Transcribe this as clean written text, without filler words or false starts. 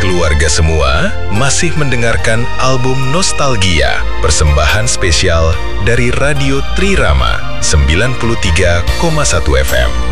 keluarga semua masih mendengarkan album Nostalgia, persembahan spesial dari Radio Trirama 93,1 FM.